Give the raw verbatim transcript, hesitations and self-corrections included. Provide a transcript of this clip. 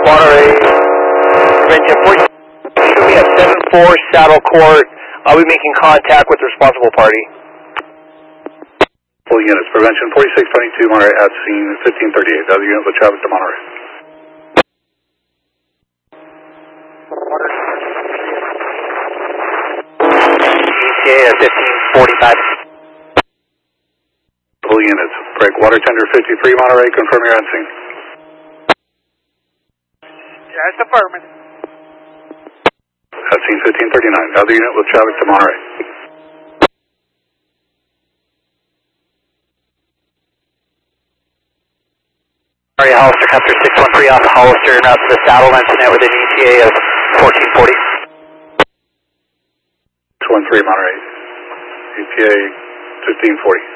Monterey, Prevention four six two, we have seven four Saddle Court. I'll be making contact with the responsible party. Full units, Prevention forty-six twenty-two, Monterey at scene fifteen thirty-eight. Other unit with traffic to Monterey. E T A at fifteen forty-five. Full units, breakwater tender fifty-three, Monterey, confirm you're at scene. Yes, affirmative. At scene fifteen thirty-nine. Other unit with traffic to Monterey. Monterey Hollister, Custer six one three off Hollister, and route to the Saddle incident with an E T A of fourteen forty. six one three, Monterey. E T A fifteen forty.